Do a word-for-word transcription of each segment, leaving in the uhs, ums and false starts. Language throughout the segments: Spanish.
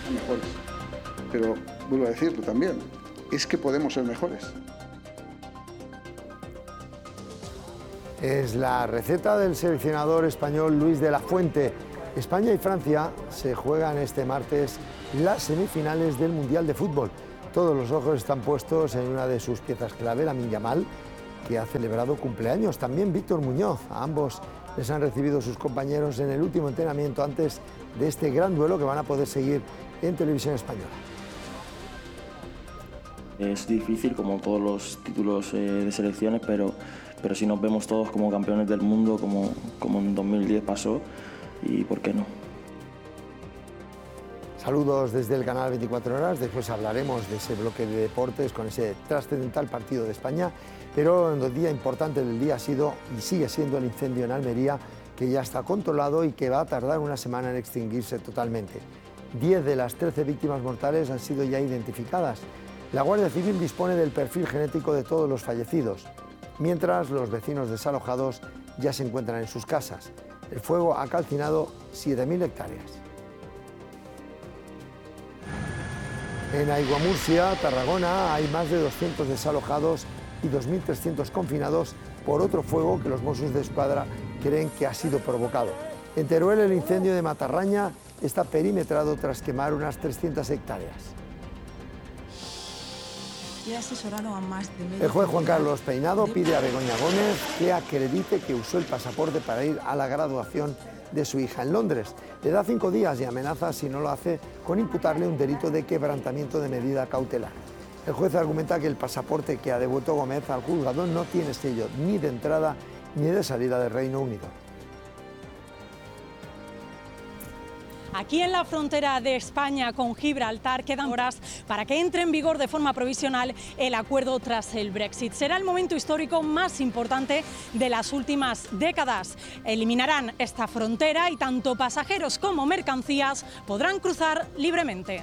mejores. Pero vuelvo a decirlo también, es que podemos ser mejores. Es la receta del seleccionador español Luis de la Fuente. España y Francia se juegan este martes las semifinales del Mundial de Fútbol. Todos los ojos están puestos en una de sus piezas clave, Lamine Yamal, que ha celebrado cumpleaños. También Víctor Muñoz. A ambos les han recibido sus compañeros en el último entrenamiento antes de este gran duelo que van a poder seguir en televisión española. Es difícil, como todos los títulos eh, de selecciones, pero, pero si nos vemos todos como campeones del mundo, como, como en dos mil diez pasó, y ¿por qué no? Saludos desde el canal veinticuatro horas, después hablaremos de ese bloque de deportes con ese trascendental partido de España, pero el día importante del día ha sido y sigue siendo el incendio en Almería, que ya está controlado y que va a tardar una semana en extinguirse totalmente. Diez de las trece víctimas mortales han sido ya identificadas. La Guardia Civil dispone del perfil genético de todos los fallecidos, mientras los vecinos desalojados ya se encuentran en sus casas. El fuego ha calcinado siete mil hectáreas. En Aiguamurcia, Tarragona, hay más de doscientos desalojados y dos mil trescientos confinados por otro fuego que los Mossos de Escuadra creen que ha sido provocado. En Teruel, el incendio de Matarraña está perimetrado tras quemar unas trescientas hectáreas. El juez Juan Carlos Peinado pide a Begoña Gómez que acredite que usó el pasaporte para ir a la graduación de su hija en Londres. Le da cinco días y amenaza, si no lo hace, con imputarle un delito de quebrantamiento de medida cautelar. El juez argumenta que el pasaporte que ha devuelto Gómez al juzgado no tiene sello ni de entrada ni de salida del Reino Unido. Aquí en la frontera de España con Gibraltar quedan horas para que entre en vigor de forma provisional el acuerdo tras el Brexit. Será el momento histórico más importante de las últimas décadas. Eliminarán esta frontera y tanto pasajeros como mercancías podrán cruzar libremente.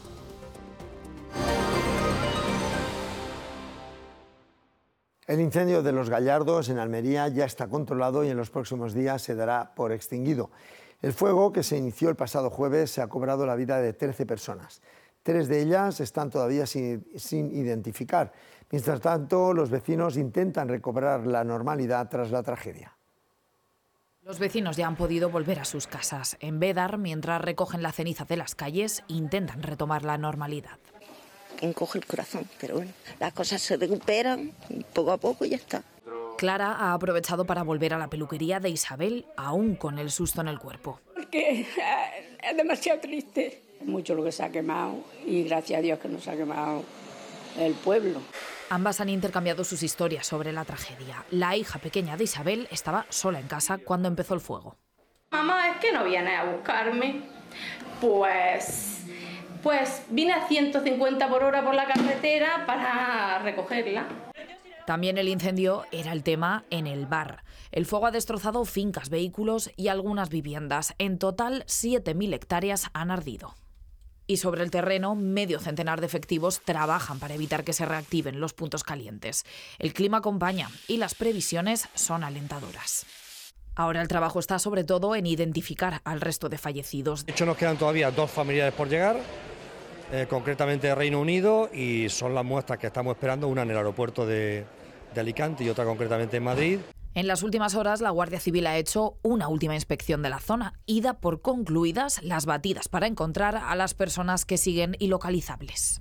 El incendio de Los Gallardos en Almería ya está controlado y en los próximos días se dará por extinguido. El fuego, que se inició el pasado jueves, se ha cobrado la vida de trece personas. Tres de ellas están todavía sin, sin identificar. Mientras tanto, los vecinos intentan recobrar la normalidad tras la tragedia. Los vecinos ya han podido volver a sus casas. En Bédar, mientras recogen la ceniza de las calles, intentan retomar la normalidad. Encoge el corazón, pero bueno, las cosas se recuperan poco a poco y ya está. Clara ha aprovechado para volver a la peluquería de Isabel, aún con el susto en el cuerpo. Porque es demasiado triste. Mucho lo que se ha quemado y gracias a Dios que no se ha quemado el pueblo. Ambas han intercambiado sus historias sobre la tragedia. La hija pequeña de Isabel estaba sola en casa cuando empezó el fuego. Mamá, ¿es que no vienes a buscarme? Pues... Pues vine a ciento cincuenta por hora por la carretera para recogerla. También el incendio era el tema en el bar. El fuego ha destrozado fincas, vehículos y algunas viviendas. En total, siete mil hectáreas han ardido. Y sobre el terreno, medio centenar de efectivos trabajan para evitar que se reactiven los puntos calientes. El clima acompaña y las previsiones son alentadoras. Ahora el trabajo está sobre todo en identificar al resto de fallecidos. De hecho, nos quedan todavía dos familiares por llegar, eh, concretamente de Reino Unido, y son las muestras que estamos esperando, una en el aeropuerto de, de Alicante y otra concretamente en Madrid. En las últimas horas, la Guardia Civil ha hecho una última inspección de la zona y da por concluidas las batidas para encontrar a las personas que siguen ilocalizables.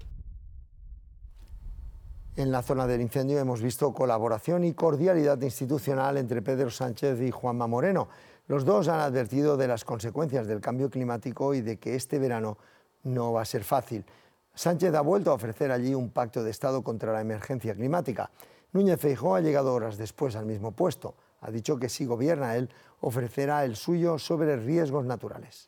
En la zona del incendio hemos visto colaboración y cordialidad institucional entre Pedro Sánchez y Juanma Moreno. Los dos han advertido de las consecuencias del cambio climático y de que este verano no va a ser fácil. Sánchez ha vuelto a ofrecer allí un pacto de Estado contra la emergencia climática. Núñez Feijóo ha llegado horas después al mismo puesto. Ha dicho que si gobierna él, ofrecerá el suyo sobre riesgos naturales.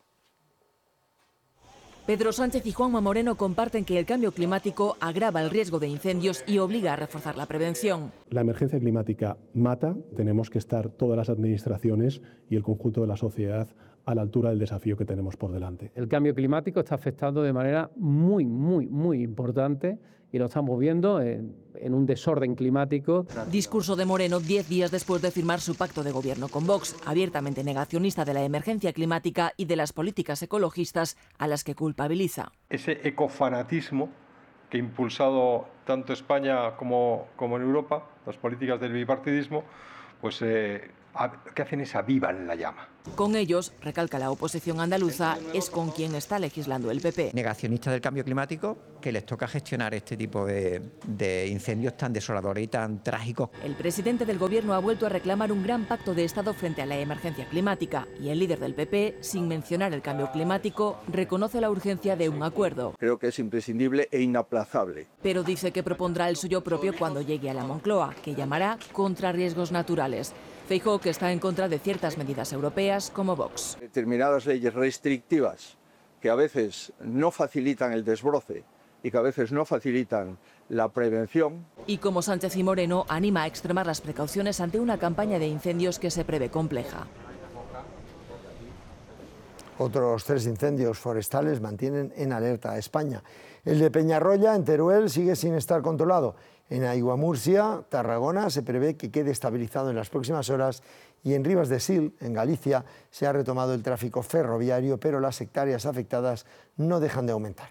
Pedro Sánchez y Juanma Moreno comparten que el cambio climático agrava el riesgo de incendios y obliga a reforzar la prevención. La emergencia climática mata, tenemos que estar todas las administraciones y el conjunto de la sociedad a la altura del desafío que tenemos por delante. El cambio climático está afectando de manera muy, muy, muy importante y lo estamos viendo en, en un desorden climático. Discurso de Moreno diez días después de firmar su pacto de gobierno con Vox, abiertamente negacionista de la emergencia climática y de las políticas ecologistas a las que culpabiliza. Ese ecofanatismo que ha impulsado tanto España como, como en Europa, las políticas del bipartidismo, pues eh, ¿qué hacen? Es avivan la llama. Con ellos, recalca la oposición andaluza, es con quien está legislando el P P. Negacionistas del cambio climático, que les toca gestionar este tipo de, de incendios tan desoladores y tan trágicos. El presidente del gobierno ha vuelto a reclamar un gran pacto de Estado frente a la emergencia climática y el líder del P P, sin mencionar el cambio climático, reconoce la urgencia de un acuerdo. Creo que es imprescindible e inaplazable. Pero dice que propondrá el suyo propio cuando llegue a la Moncloa, que llamará contra riesgos naturales. Feijóo, que está en contra de ciertas medidas europeas como Vox. Determinadas leyes restrictivas que a veces no facilitan el desbroce y que a veces no facilitan la prevención. Y como Sánchez y Moreno anima a extremar las precauciones ante una campaña de incendios que se prevé compleja. Otros tres incendios forestales mantienen en alerta a España. El de Peñarroya, en Teruel, sigue sin estar controlado. En Aiguamurcia, Tarragona, se prevé que quede estabilizado en las próximas horas y en Ribas de Sil, en Galicia, se ha retomado el tráfico ferroviario, pero las hectáreas afectadas no dejan de aumentar.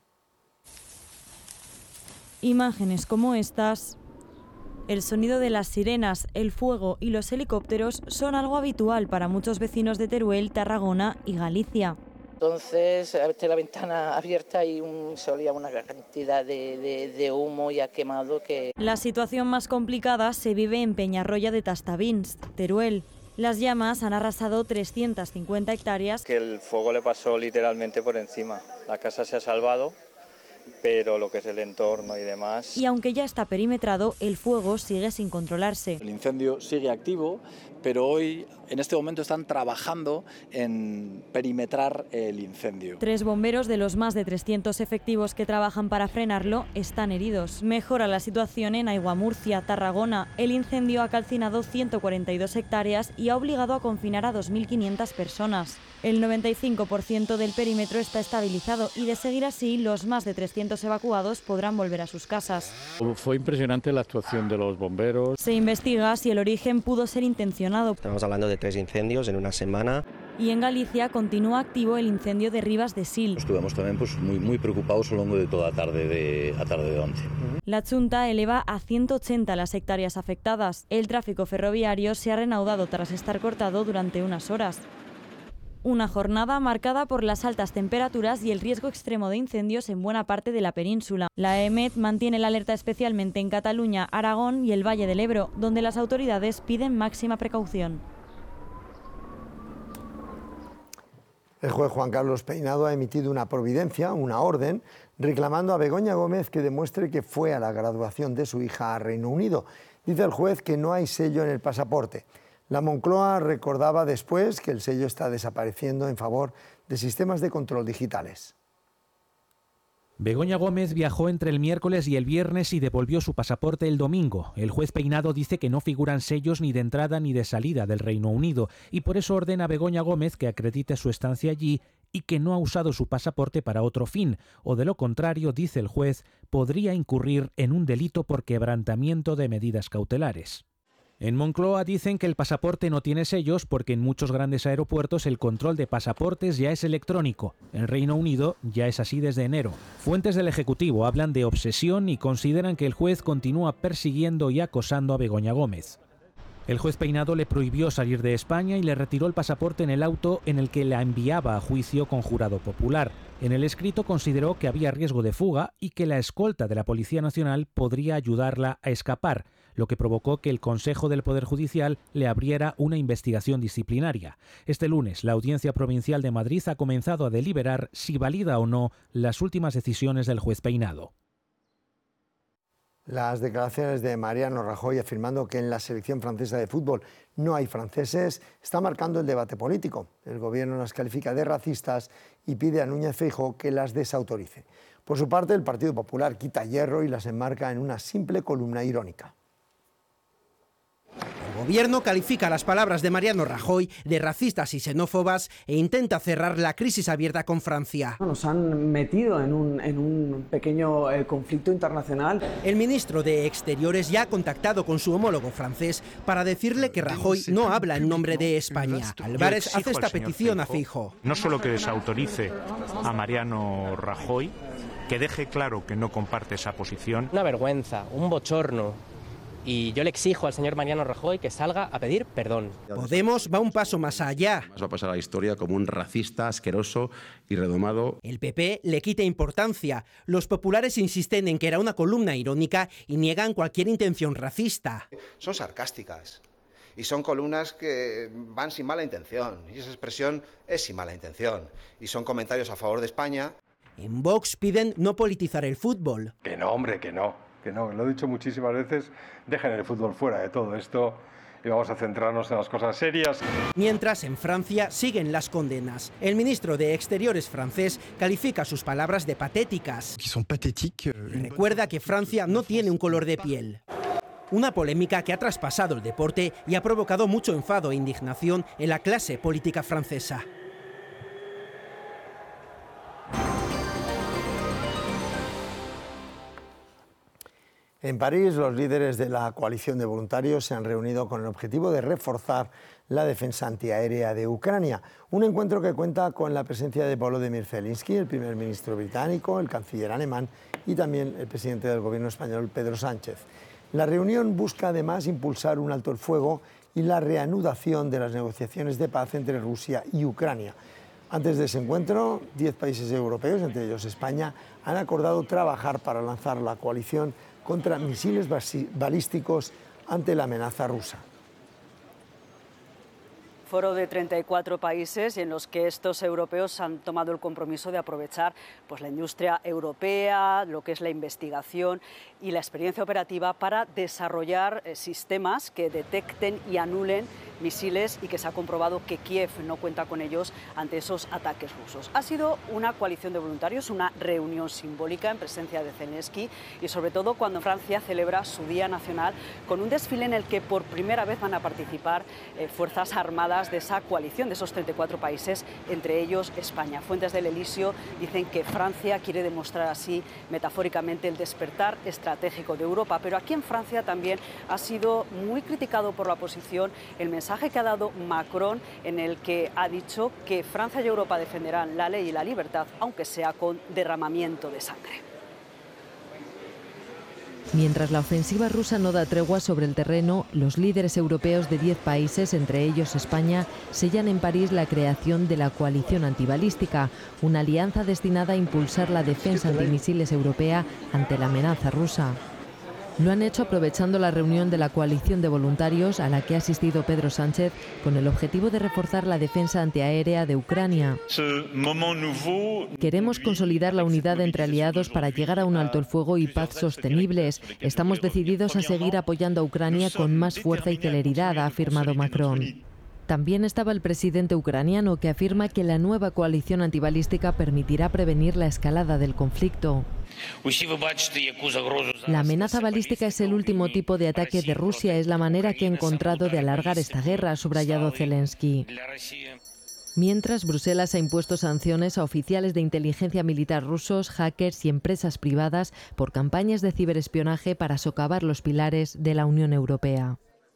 Imágenes como estas, el sonido de las sirenas, el fuego y los helicópteros son algo habitual para muchos vecinos de Teruel, Tarragona y Galicia. Entonces, a la ventana abierta y un, se olía una cantidad de, de, de humo ya quemado que... La situación más complicada se vive en Peñarroya de Tastavins, Teruel. Las llamas han arrasado trescientas cincuenta hectáreas. Que el fuego le pasó literalmente por encima. La casa se ha salvado, pero lo que es el entorno y demás... Y aunque ya está perimetrado, el fuego sigue sin controlarse. El incendio sigue activo, pero hoy, en este momento, están trabajando en perimetrar el incendio. Tres bomberos de los más de trescientos efectivos que trabajan para frenarlo están heridos. Mejora la situación en Aiguamurcia, Tarragona. El incendio ha calcinado ciento cuarenta y dos hectáreas y ha obligado a confinar a dos mil quinientas personas. El noventa y cinco por ciento del perímetro está estabilizado y, de seguir así, los más de trescientos evacuados podrán volver a sus casas. Fue impresionante la actuación de los bomberos. Se investiga si el origen pudo ser intencionado. Estamos hablando de tres incendios en una semana. Y en Galicia continúa activo el incendio de Ribas de Sil. Estuvimos también pues, muy, muy preocupados a lo largo de toda la tarde de, a tarde de once. La Xunta eleva a ciento ochenta las hectáreas afectadas. El tráfico ferroviario se ha reanudado tras estar cortado durante unas horas. Una jornada marcada por las altas temperaturas y el riesgo extremo de incendios en buena parte de la península. La E M E T mantiene la alerta especialmente en Cataluña, Aragón y el Valle del Ebro, donde las autoridades piden máxima precaución. El juez Juan Carlos Peinado ha emitido una providencia, una orden, reclamando a Begoña Gómez que demuestre que fue a la graduación de su hija a Reino Unido. Dice el juez que no hay sello en el pasaporte. La Moncloa recordaba después que el sello está desapareciendo en favor de sistemas de control digitales. Begoña Gómez viajó entre el miércoles y el viernes y devolvió su pasaporte el domingo. El juez Peinado dice que no figuran sellos ni de entrada ni de salida del Reino Unido y por eso ordena a Begoña Gómez que acredite su estancia allí y que no ha usado su pasaporte para otro fin, o de lo contrario, dice el juez, podría incurrir en un delito por quebrantamiento de medidas cautelares. En Moncloa dicen que el pasaporte no tiene sellos porque en muchos grandes aeropuertos el control de pasaportes ya es electrónico. En Reino Unido ya es así desde enero. Fuentes del Ejecutivo hablan de obsesión y consideran que el juez continúa persiguiendo y acosando a Begoña Gómez. El juez Peinado le prohibió salir de España y le retiró el pasaporte en el auto en el que la enviaba a juicio con jurado popular. En el escrito consideró que había riesgo de fuga y que la escolta de la Policía Nacional podría ayudarla a escapar, lo que provocó que el Consejo del Poder Judicial le abriera una investigación disciplinaria. Este lunes, la Audiencia Provincial de Madrid ha comenzado a deliberar si valida o no las últimas decisiones del juez Peinado. Las declaraciones de Mariano Rajoy afirmando que en la selección francesa de fútbol no hay franceses está marcando el debate político. El gobierno las califica de racistas y pide a Núñez Feijóo que las desautorice. Por su parte, el Partido Popular quita hierro y las enmarca en una simple columna irónica. El Gobierno califica las palabras de Mariano Rajoy de racistas y xenófobas e intenta cerrar la crisis abierta con Francia. Nos han metido en un, en un pequeño eh, conflicto internacional. El ministro de Exteriores ya ha contactado con su homólogo francés para decirle que Rajoy no habla en nombre de España. Álvarez hace esta petición a Feijóo. No solo que desautorice a Mariano Rajoy, que deje claro que no comparte esa posición. Una vergüenza, un bochorno. Y yo le exijo al señor Mariano Rajoy que salga a pedir perdón. Podemos va un paso más allá. Va a pasar a la historia como un racista, asqueroso y redomado. El P P le quita importancia. Los populares insisten en que era una columna irónica y niegan cualquier intención racista. Son sarcásticas y son columnas que van sin mala intención. Y esa expresión es sin mala intención. Y son comentarios a favor de España. En Vox piden no politizar el fútbol. Que no, hombre, que no. Que no, lo he dicho muchísimas veces, dejen el fútbol fuera de todo esto y vamos a centrarnos en las cosas serias. Mientras, en Francia siguen las condenas. El ministro de Exteriores francés califica sus palabras de patéticas. Recuerda que Francia no tiene un color de piel. Una polémica que ha traspasado el deporte y ha provocado mucho enfado e indignación en la clase política francesa. En París, los líderes de la coalición de voluntarios se han reunido con el objetivo de reforzar la defensa antiaérea de Ucrania. Un encuentro que cuenta con la presencia de Volodymyr Zelensky, el primer ministro británico, el canciller alemán y también el presidente del gobierno español, Pedro Sánchez. La reunión busca además impulsar un alto el fuego y la reanudación de las negociaciones de paz entre Rusia y Ucrania. Antes de ese encuentro, diez países europeos, entre ellos España, han acordado trabajar para lanzar la coalición contra misiles balísticos ante la amenaza rusa. Foro de treinta y cuatro países en los que estos europeos han tomado el compromiso de aprovechar pues, la industria europea, lo que es la investigación y la experiencia operativa para desarrollar eh, sistemas que detecten y anulen misiles y que se ha comprobado que Kiev no cuenta con ellos ante esos ataques rusos. Ha sido una coalición de voluntarios, una reunión simbólica en presencia de Zelensky y sobre todo cuando Francia celebra su Día Nacional con un desfile en el que por primera vez van a participar eh, fuerzas armadas de esa coalición, de esos treinta y cuatro países, entre ellos España. Fuentes del Elíseo dicen que Francia quiere demostrar así, metafóricamente, el despertar estratégico de Europa, pero aquí en Francia también ha sido muy criticado por la oposición el mensaje que ha dado Macron, en el que ha dicho que Francia y Europa defenderán la ley y la libertad, aunque sea con derramamiento de sangre. Mientras la ofensiva rusa no da tregua sobre el terreno, los líderes europeos de diez países, entre ellos España, sellan en París la creación de la coalición antibalística, una alianza destinada a impulsar la defensa antimisiles europea ante la amenaza rusa. Lo han hecho aprovechando la reunión de la coalición de voluntarios a la que ha asistido Pedro Sánchez con el objetivo de reforzar la defensa antiaérea de Ucrania. Queremos consolidar la unidad entre aliados para llegar a un alto el fuego y paz sostenibles. Estamos decididos a seguir apoyando a Ucrania con más fuerza y celeridad, ha afirmado Macron. También estaba el presidente ucraniano, que afirma que la nueva coalición antibalística permitirá prevenir la escalada del conflicto. La amenaza balística es el último tipo de ataque de Rusia, es la manera que ha encontrado de alargar esta guerra, ha subrayado Zelensky. Mientras, Bruselas ha impuesto sanciones a oficiales de inteligencia militar rusos, hackers y empresas privadas por campañas de ciberespionaje para socavar los pilares de la Unión Europea.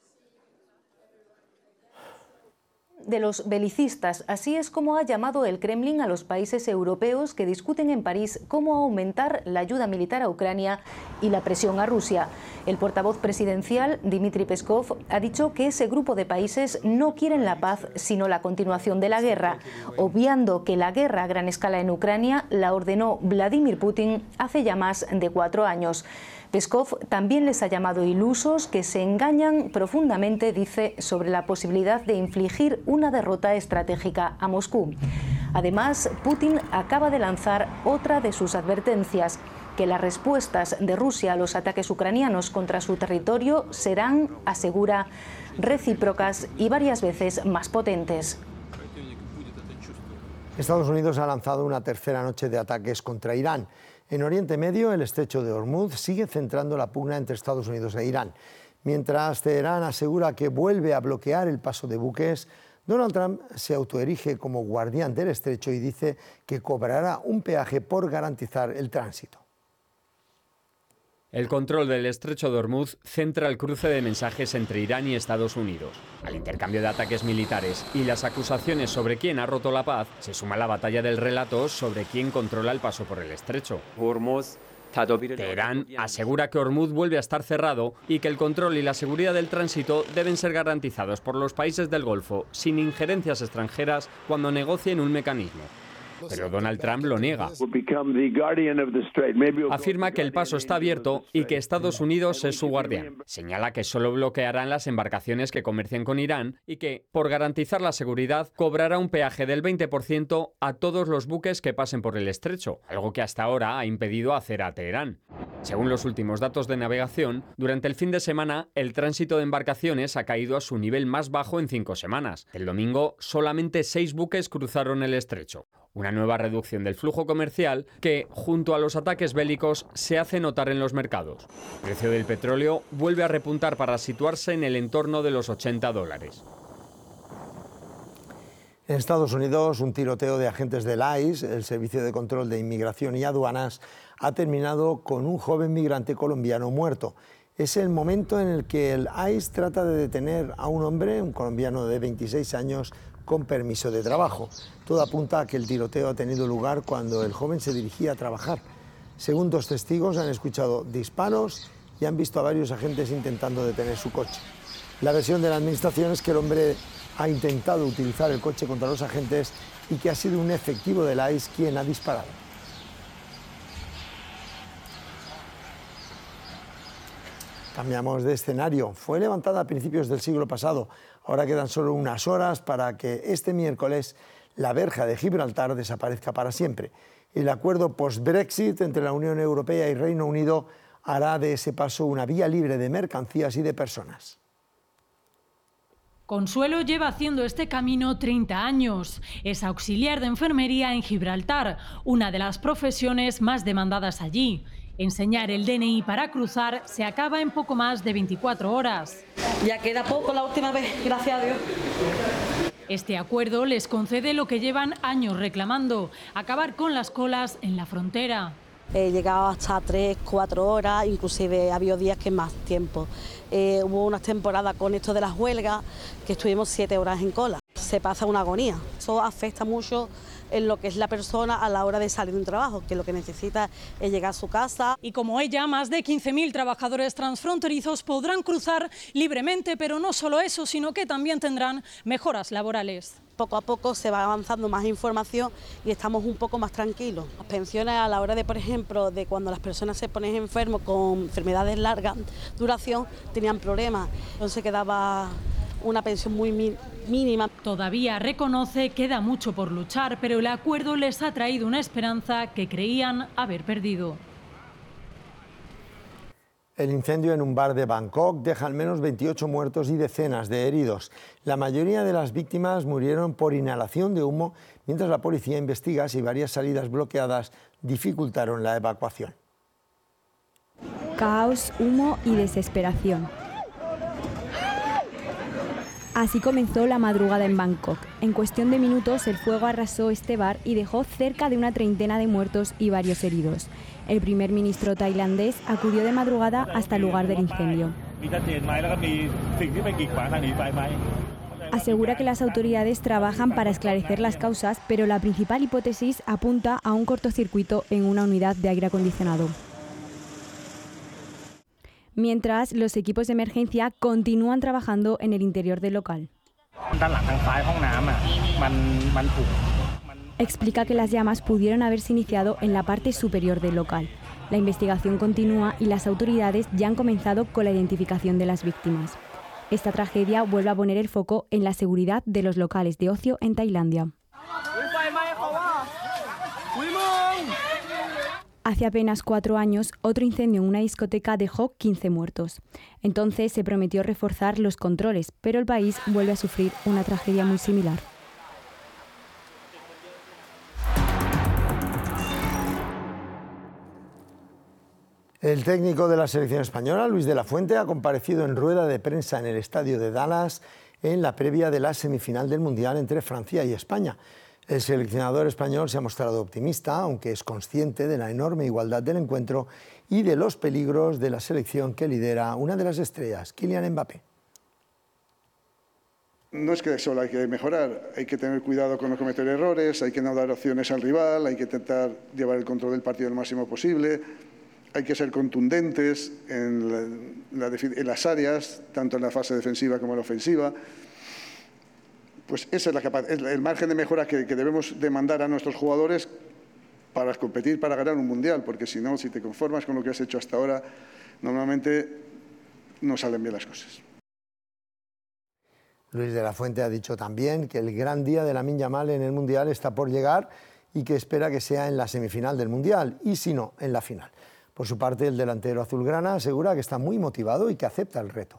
De los belicistas. Así es como ha llamado el Kremlin a los países europeos que discuten en París cómo aumentar la ayuda militar a Ucrania y la presión a Rusia. El portavoz presidencial, Dmitry Peskov, ha dicho que ese grupo de países no quieren la paz, sino la continuación de la guerra, obviando que la guerra a gran escala en Ucrania la ordenó Vladimir Putin hace ya más de cuatro años. Peskov también les ha llamado ilusos que se engañan profundamente, dice, sobre la posibilidad de infligir una derrota estratégica a Moscú. Además, Putin acaba de lanzar otra de sus advertencias, que las respuestas de Rusia a los ataques ucranianos contra su territorio serán, asegura, recíprocas y varias veces más potentes. Estados Unidos ha lanzado una tercera noche de ataques contra Irán. En Oriente Medio, el estrecho de Hormuz sigue centrando la pugna entre Estados Unidos e Irán. Mientras Teherán asegura que vuelve a bloquear el paso de buques, Donald Trump se autoerige como guardián del estrecho y dice que cobrará un peaje por garantizar el tránsito. El control del estrecho de Hormuz centra el cruce de mensajes entre Irán y Estados Unidos. Al intercambio de ataques militares y las acusaciones sobre quién ha roto la paz, se suma la batalla del relato sobre quién controla el paso por el estrecho. Teherán asegura que Hormuz vuelve a estar cerrado y que el control y la seguridad del tránsito deben ser garantizados por los países del Golfo sin injerencias extranjeras cuando negocien un mecanismo. Pero Donald Trump lo niega. Afirma que el paso está abierto y que Estados Unidos es su guardián. Señala que solo bloquearán las embarcaciones que comercien con Irán y que, por garantizar la seguridad, cobrará un peaje del veinte por ciento a todos los buques que pasen por el estrecho, algo que hasta ahora ha impedido hacer a Teherán. Según los últimos datos de navegación, durante el fin de semana, el tránsito de embarcaciones ha caído a su nivel más bajo en cinco semanas. El domingo, solamente seis buques cruzaron el estrecho. Una nueva reducción del flujo comercial que, junto a los ataques bélicos, se hace notar en los mercados. El precio del petróleo vuelve a repuntar para situarse en el entorno de los ochenta dólares. En Estados Unidos, un tiroteo de agentes del I C E, el Servicio de Control de Inmigración y Aduanas, ha terminado con un joven migrante colombiano muerto. Es el momento en el que el I C E trata de detener a un hombre, un colombiano de veintiséis años, con permiso de trabajo. Todo apunta a que el tiroteo ha tenido lugar cuando el joven se dirigía a trabajar. Según dos testigos, han escuchado disparos y han visto a varios agentes intentando detener su coche. La versión de la administración es que el hombre ha intentado utilizar el coche contra los agentes y que ha sido un efectivo del I C E quien ha disparado. Cambiamos de escenario. Fue levantada a principios del siglo pasado. Ahora quedan solo unas horas para que este miércoles la verja de Gibraltar desaparezca para siempre. El acuerdo post-Brexit entre la Unión Europea y Reino Unido hará de ese paso una vía libre de mercancías y de personas. Consuelo lleva haciendo este camino treinta años. Es auxiliar de enfermería en Gibraltar, una de las profesiones más demandadas allí. Enseñar el D N I para cruzar se acaba en poco más de veinticuatro horas. Ya queda poco la última vez, gracias a Dios. Este acuerdo les concede lo que llevan años reclamando, acabar con las colas en la frontera. He llegado hasta tres, cuatro horas, inclusive ha habido días que más tiempo. Eh, hubo unas temporadas con esto de las huelgas que estuvimos siete horas en cola. Se pasa una agonía. Eso afecta mucho en lo que es la persona a la hora de salir de un trabajo, que lo que necesita es llegar a su casa. Y como ella, más de quince mil trabajadores transfronterizos podrán cruzar libremente, pero no solo eso, sino que también tendrán mejoras laborales. Poco a poco se va avanzando más información y estamos un poco más tranquilos. Las pensiones a la hora de, por ejemplo, de cuando las personas se ponen enfermos con enfermedades largas duración, tenían problemas, entonces quedaba una pensión muy mínima. Todavía reconoce que queda mucho por luchar, pero el acuerdo les ha traído una esperanza que creían haber perdido. El incendio en un bar de Bangkok deja al menos veintiocho muertos y decenas de heridos. La mayoría de las víctimas murieron por inhalación de humo, mientras la policía investiga si varias salidas bloqueadas dificultaron la evacuación. Caos, humo y desesperación. Así comenzó la madrugada en Bangkok. En cuestión de minutos, el fuego arrasó este bar y dejó cerca de una treintena de muertos y varios heridos. El primer ministro tailandés acudió de madrugada hasta el lugar del incendio. Asegura que las autoridades trabajan para esclarecer las causas, pero la principal hipótesis apunta a un cortocircuito en una unidad de aire acondicionado. Mientras, los equipos de emergencia continúan trabajando en el interior del local. Explica que las llamas pudieron haberse iniciado en la parte superior del local. La investigación continúa y las autoridades ya han comenzado con la identificación de las víctimas. Esta tragedia vuelve a poner el foco en la seguridad de los locales de ocio en Tailandia. Hace apenas cuatro años, otro incendio en una discoteca dejó quince muertos. Entonces se prometió reforzar los controles, pero el país vuelve a sufrir una tragedia muy similar. El técnico de la selección española, Luis de la Fuente, ha comparecido en rueda de prensa en el estadio de Dallas en la previa de la semifinal del Mundial entre Francia y España. El seleccionador español se ha mostrado optimista, aunque es consciente de la enorme igualdad del encuentro y de los peligros de la selección que lidera una de las estrellas, Kylian Mbappé. No es que solo hay que mejorar, hay que tener cuidado con no cometer errores, hay que no dar opciones al rival, hay que intentar llevar el control del partido lo máximo posible, hay que ser contundentes en, la, en las áreas, tanto en la fase defensiva como en la ofensiva. Pues esa es la capaz, es el margen de mejora que, que debemos demandar a nuestros jugadores para competir, para ganar un mundial, porque si no, si te conformas con lo que has hecho hasta ahora, normalmente no salen bien las cosas. Luis de la Fuente ha dicho también que el gran día de Lamine Yamal en el mundial está por llegar y que espera que sea en la semifinal del mundial y si no, en la final. Por su parte, el delantero azulgrana asegura que está muy motivado y que acepta el reto.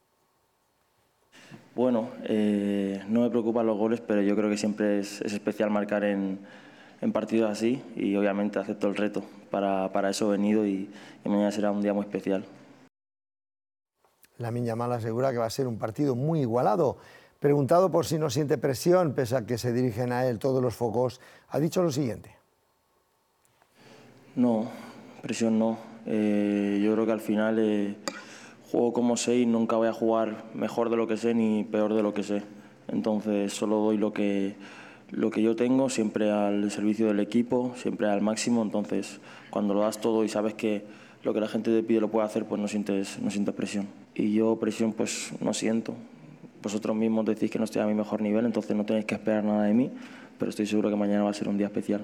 Bueno, eh, no me preocupan los goles, pero yo creo que siempre es, es especial marcar en, en partidos así y obviamente acepto el reto. Para, para eso he venido y, y mañana será un día muy especial. Lamine Yamal asegura que va a ser un partido muy igualado. Preguntado por si no siente presión, pese a que se dirigen a él todos los focos, ha dicho lo siguiente. No, presión no. Eh, yo creo que al final eh, juego como sé y nunca voy a jugar mejor de lo que sé ni peor de lo que sé. Entonces solo doy lo que, lo que yo tengo, siempre al servicio del equipo, siempre al máximo. Entonces cuando lo das todo y sabes que lo que la gente te pide lo puede hacer, pues no sientes, no sientes presión. Y yo presión pues no siento. Vosotros mismos decís que no estoy a mi mejor nivel, entonces no tenéis que esperar nada de mí, pero estoy seguro que mañana va a ser un día especial.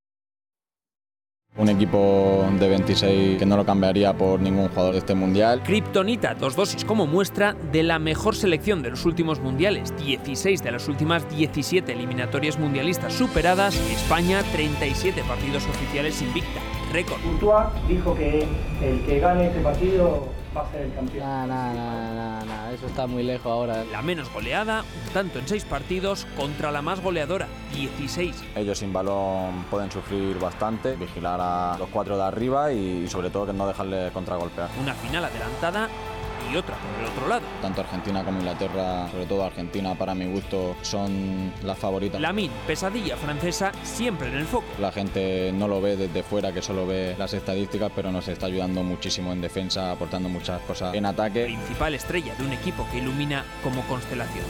Un equipo de veintiséis que no lo cambiaría por ningún jugador de este mundial. Kriptonita, dos dosis como muestra de la mejor selección de los últimos mundiales. dieciséis de las últimas diecisiete eliminatorias mundialistas superadas. España, treinta y siete partidos oficiales invicta. Récord. Courtois dijo que el que gane este partido va a ser el campeón. No, no, no, no, no, eso está muy lejos ahora. La menos goleada, un tanto en seis partidos, contra la más goleadora, dieciséis. Ellos sin balón pueden sufrir bastante, vigilar a los cuatro de arriba y sobre todo que no dejarle contragolpear. Una final adelantada y otra por el otro lado. Tanto Argentina como Inglaterra, sobre todo Argentina para mi gusto, son las favoritas. Lamine, pesadilla francesa, siempre en el foco. La gente no lo ve desde fuera, que solo ve las estadísticas, pero nos está ayudando muchísimo en defensa, aportando muchas cosas en ataque. Principal estrella de un equipo que ilumina como constelación.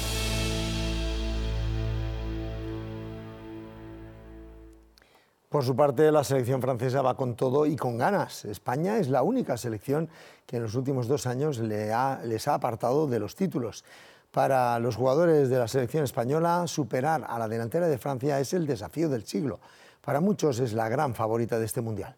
Por su parte, la selección francesa va con todo y con ganas. España es la única selección que en los últimos dos años le ha, les ha apartado de los títulos. Para los jugadores de la selección española, superar a la delantera de Francia es el desafío del siglo. Para muchos es la gran favorita de este mundial.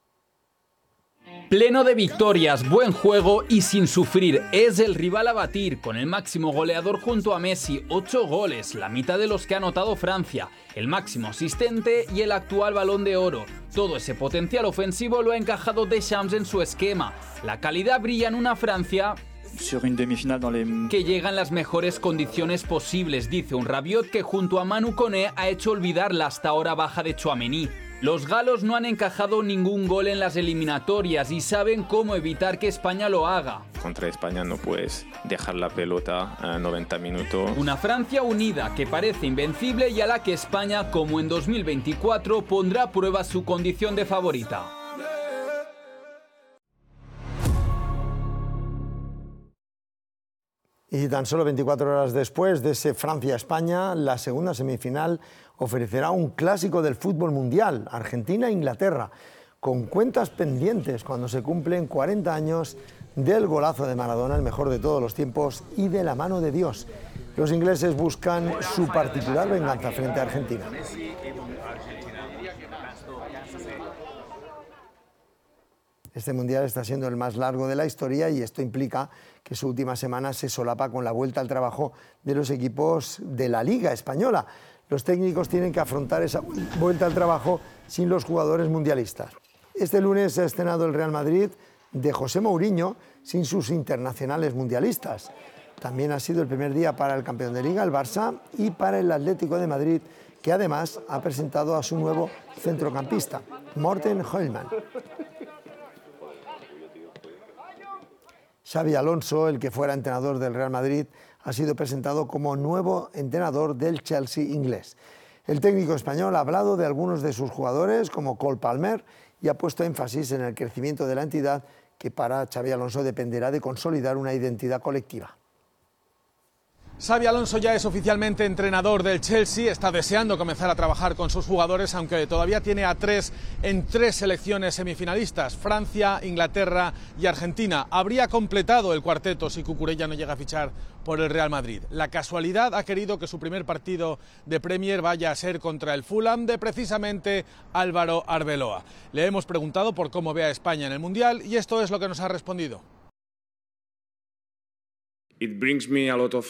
Pleno de victorias, buen juego y sin sufrir. Es el rival a batir, con el máximo goleador junto a Messi, ocho goles, la mitad de los que ha anotado Francia, el máximo asistente y el actual Balón de Oro. Todo ese potencial ofensivo lo ha encajado Deschamps en su esquema. La calidad brilla en una Francia que llega en las mejores condiciones posibles, dice un Rabiot que junto a Manu Koné ha hecho olvidar la hasta ahora baja de Tchouaméni. Los galos no han encajado ningún gol en las eliminatorias y saben cómo evitar que España lo haga. Contra España no puedes dejar la pelota a noventa minutos. Una Francia unida que parece invencible y a la que España, como en dos mil veinticuatro, pondrá a prueba su condición de favorita. Y tan solo veinticuatro horas después de ese Francia-España, la segunda semifinal ofrecerá un clásico del fútbol mundial, Argentina-Inglaterra, con cuentas pendientes cuando se cumplen cuarenta años del golazo de Maradona, el mejor de todos los tiempos, y de la mano de Dios. Los ingleses buscan su particular venganza frente a Argentina. Este mundial está siendo el más largo de la historia y esto implica que su última semana se solapa con la vuelta al trabajo de los equipos de la Liga Española. Los técnicos tienen que afrontar esa vuelta al trabajo sin los jugadores mundialistas. Este lunes se ha estrenado el Real Madrid de José Mourinho sin sus internacionales mundialistas. También ha sido el primer día para el campeón de Liga, el Barça, y para el Atlético de Madrid, que además ha presentado a su nuevo centrocampista, Morten Heilmann. Xabi Alonso, el que fuera entrenador del Real Madrid, ha sido presentado como nuevo entrenador del Chelsea inglés. El técnico español ha hablado de algunos de sus jugadores, como Cole Palmer, y ha puesto énfasis en el crecimiento de la entidad, que para Xabi Alonso dependerá de consolidar una identidad colectiva. Xabi Alonso ya es oficialmente entrenador del Chelsea, está deseando comenzar a trabajar con sus jugadores, aunque todavía tiene a tres en tres selecciones semifinalistas, Francia, Inglaterra y Argentina. Habría completado el cuarteto si Cucurella no llega a fichar por el Real Madrid. La casualidad ha querido que su primer partido de Premier vaya a ser contra el Fulham de precisamente Álvaro Arbeloa. Le hemos preguntado por cómo ve a España en el Mundial y esto es lo que nos ha respondido. It brings me a lot of